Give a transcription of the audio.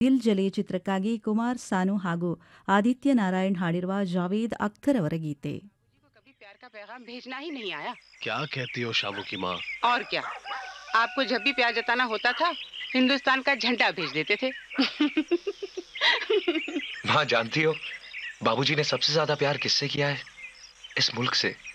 ದಿಲ್ ಜಲೆ ಚಿತ್ರಕ್ಕಾಗಿ ಕುಮಾರ್ ಸಾನು ಹಾಗೂ ಆದಿತ್ಯ ನಾರಾಯಣ್ ಹಾಡಿರುವ ಜಾವೇದ್ ಅಖ್ತರ್ ಅವರ ಗೀತೆ. कभी प्यार का पैगाम भेजना ही नहीं आया। क्या कहती हो शाबू की माँ? और क्या, आपको जब भी प्यार जताना होता था हिंदुस्तान का झंडा भेज देते थे। माँ जानती हो बाबूजी ने सबसे ज्यादा प्यार किससे किया है? इस मुल्क से।